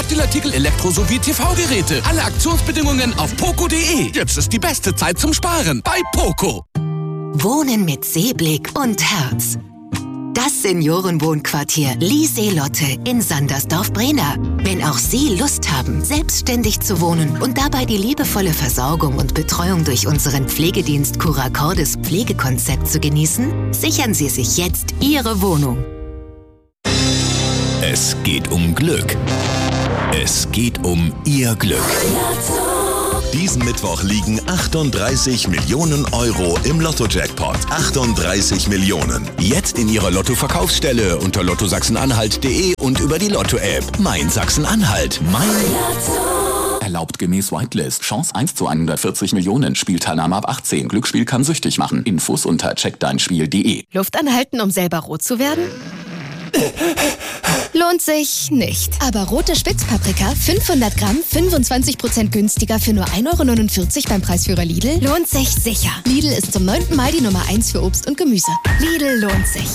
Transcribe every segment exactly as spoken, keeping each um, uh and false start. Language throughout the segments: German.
Sportartikel, Elektro- sowie T V-Geräte. Alle Aktionsbedingungen auf poco punkt de. Jetzt ist die beste Zeit zum Sparen bei Poco. Wohnen mit Seeblick und Herz. Das Seniorenwohnquartier Lieseelotte in Sandersdorf-Brena. Wenn auch Sie Lust haben, selbstständig zu wohnen und dabei die liebevolle Versorgung und Betreuung durch unseren Pflegedienst Curacordes Pflegekonzept zu genießen, sichern Sie sich jetzt Ihre Wohnung. Es geht um Glück. Es geht um Ihr Glück. Diesen Mittwoch liegen achtunddreißig Millionen Euro im Lotto-Jackpot. achtunddreißig Millionen. Jetzt in Ihrer Lotto-Verkaufsstelle unter lotto sachsen-anhalt punkt de und über die Lotto-App. Mein Sachsen-Anhalt. Mein Lotto. Erlaubt gemäß Whitelist. Chance eins zu hundertvierzig Millionen. Spielteilnahme ab achtzehn. Glücksspiel kann süchtig machen. Infos unter check dein spiel punkt de. Luft anhalten, um selber rot zu werden? Lohnt sich nicht. Aber rote Spitzpaprika, fünfhundert Gramm, fünfundzwanzig Prozent günstiger für nur ein Euro neunundvierzig beim Preisführer Lidl, lohnt sich sicher. Lidl ist zum neunten Mal die Nummer eins für Obst und Gemüse. Lidl lohnt sich.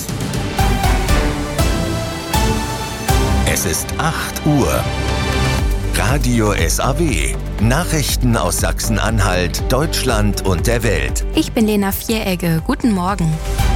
Es ist acht Uhr. Radio S A W. Nachrichten aus Sachsen-Anhalt, Deutschland und der Welt. Ich bin Lena Vieregge. Guten Morgen.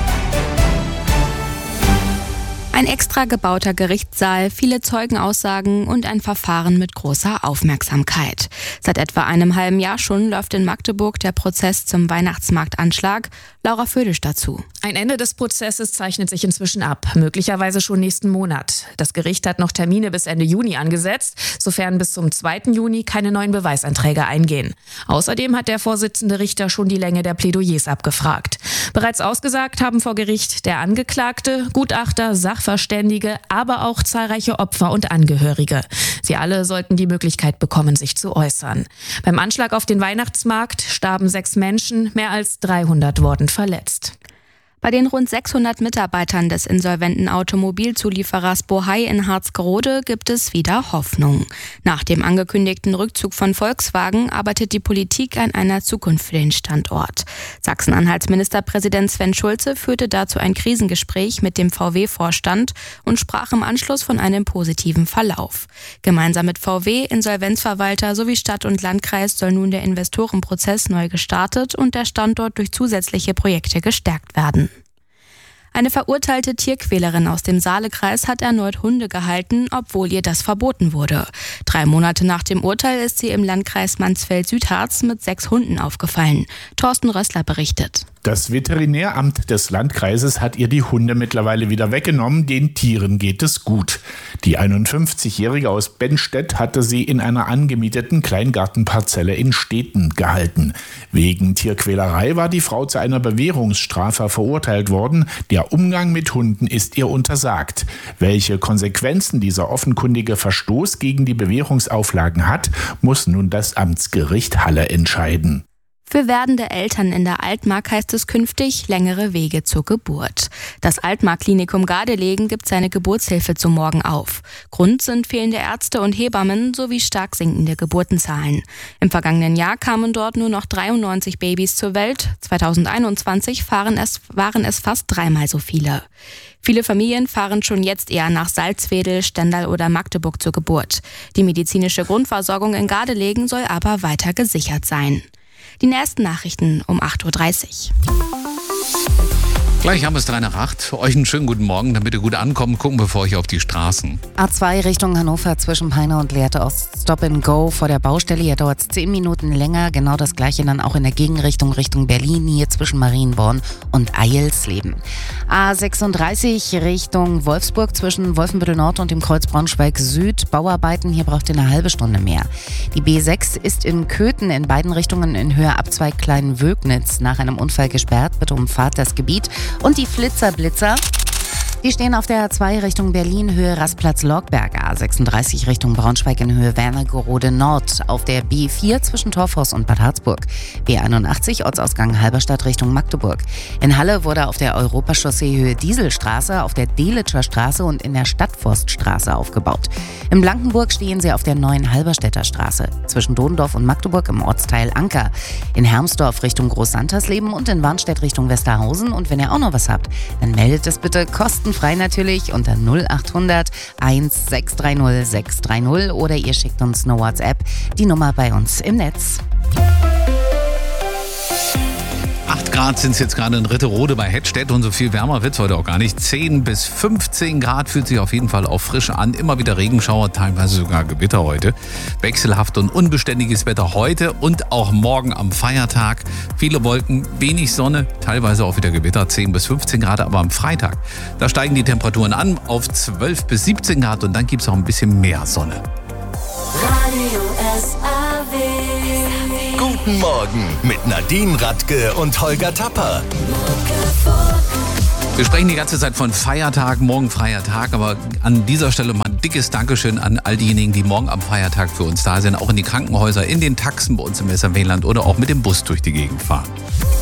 Ein extra gebauter Gerichtssaal, viele Zeugenaussagen und ein Verfahren mit großer Aufmerksamkeit. Seit etwa einem halben Jahr schon läuft in Magdeburg der Prozess zum Weihnachtsmarktanschlag. Laura Födisch dazu. Ein Ende des Prozesses zeichnet sich inzwischen ab, möglicherweise schon nächsten Monat. Das Gericht hat noch Termine bis Ende Juni angesetzt, sofern bis zum zweiten Juni keine neuen Beweisanträge eingehen. Außerdem hat der Vorsitzende Richter schon die Länge der Plädoyers abgefragt. Bereits ausgesagt haben vor Gericht der Angeklagte, Gutachter, Sachverständige, aber auch zahlreiche Opfer und Angehörige. Sie alle sollten die Möglichkeit bekommen, sich zu äußern. Beim Anschlag auf den Weihnachtsmarkt starben sechs Menschen, mehr als dreihundert wurden verletzt. Bei den rund sechshundert Mitarbeitern des insolventen Automobilzulieferers Bohai in Harzgerode gibt es wieder Hoffnung. Nach dem angekündigten Rückzug von Volkswagen arbeitet die Politik an einer Zukunft für den Standort. Sachsen-Anhalts Ministerpräsident Sven Schulze führte dazu ein Krisengespräch mit dem V W-Vorstand und sprach im Anschluss von einem positiven Verlauf. Gemeinsam mit V W, Insolvenzverwalter sowie Stadt und Landkreis soll nun der Investorenprozess neu gestartet und der Standort durch zusätzliche Projekte gestärkt werden. Eine verurteilte Tierquälerin aus dem Saalekreis hat erneut Hunde gehalten, obwohl ihr das verboten wurde. Drei Monate nach dem Urteil ist sie im Landkreis Mansfeld-Südharz mit sechs Hunden aufgefallen. Thorsten Rössler berichtet. Das Veterinäramt des Landkreises hat ihr die Hunde mittlerweile wieder weggenommen. Den Tieren geht es gut. Die einundfünfzigjährige aus Bennstedt hatte sie in einer angemieteten Kleingartenparzelle in Steten gehalten. Wegen Tierquälerei war die Frau zu einer Bewährungsstrafe verurteilt worden. Der Umgang mit Hunden ist ihr untersagt. Welche Konsequenzen dieser offenkundige Verstoß gegen die Bewährungsauflagen hat, muss nun das Amtsgericht Halle entscheiden. Für werdende Eltern in der Altmark heißt es künftig längere Wege zur Geburt. Das Altmark-Klinikum Gardelegen gibt seine Geburtshilfe zum Morgen auf. Grund sind fehlende Ärzte und Hebammen sowie stark sinkende Geburtenzahlen. Im vergangenen Jahr kamen dort nur noch dreiundneunzig Babys zur Welt. zweitausendeinundzwanzig waren es, waren es fast dreimal so viele. Viele Familien fahren schon jetzt eher nach Salzwedel, Stendal oder Magdeburg zur Geburt. Die medizinische Grundversorgung in Gardelegen soll aber weiter gesichert sein. Die nächsten Nachrichten um acht Uhr dreißig. Gleich haben wir es drei nach acht. Euch einen schönen guten Morgen, damit ihr gut ankommt. Gucken wir für euch auf die Straßen. A zwei Richtung Hannover zwischen Peine und Lehrte Ost. Stop and Go vor der Baustelle. Hier dauert es zehn Minuten länger. Genau das gleiche dann auch in der Gegenrichtung Richtung Berlin. Hier zwischen Marienborn und Eilsleben. A sechsunddreißig Richtung Wolfsburg zwischen Wolfenbüttel Nord und dem Kreuz Braunschweig Süd. Bauarbeiten. Hier braucht ihr eine halbe Stunde mehr. Die B sechs ist in Köthen in beiden Richtungen in Höhe Abzweig Klein-Wögnitz nach einem Unfall gesperrt. Bitte umfahrt das Gebiet. Und die Flitzer-Blitzer, die stehen auf der A zwei Richtung Berlin, Höhe Rastplatz-Lorgberg, A sechsunddreißig Richtung Braunschweig in Höhe Wernigerode Nord, auf der B vier zwischen Torfhaus und Bad Harzburg, B einundachtzig Ortsausgang Halberstadt Richtung Magdeburg. In Halle wurde auf der Europachaussee Höhe Dieselstraße, auf der Delitscher Straße und in der Stadtforststraße aufgebaut. In Blankenburg stehen sie auf der neuen Halberstädter Straße, zwischen Dodendorf und Magdeburg im Ortsteil Anker, in Hermsdorf Richtung Großsantersleben und in Warnstedt Richtung Westerhausen. Und wenn ihr auch noch was habt, dann meldet es bitte kostenfrei telefonfrei natürlich unter null acht hundert sechs drei null sechs drei null oder ihr schickt uns eine WhatsApp, die Nummer bei uns im Netz. acht Grad sind es jetzt gerade in Ritterode bei Hettstedt und so viel wärmer wird es heute auch gar nicht. zehn bis fünfzehn Grad fühlt sich auf jeden Fall auch frisch an. Immer wieder Regenschauer, teilweise sogar Gewitter heute. Wechselhaft und unbeständiges Wetter heute und auch morgen am Feiertag. Viele Wolken, wenig Sonne, teilweise auch wieder Gewitter, zehn bis fünfzehn Grad. Aber am Freitag, da steigen die Temperaturen an auf zwölf bis siebzehn Grad und dann gibt es auch ein bisschen mehr Sonne. Radio S A W. Guten Morgen mit Nadine Radke und Holger Tapper. Wir sprechen die ganze Zeit von Feiertag, morgen freier Tag, aber an dieser Stelle mal ein dickes Dankeschön an all diejenigen, die morgen am Feiertag für uns da sind, auch in die Krankenhäuser, in den Taxen bei uns im S R W-Land oder auch mit dem Bus durch die Gegend fahren.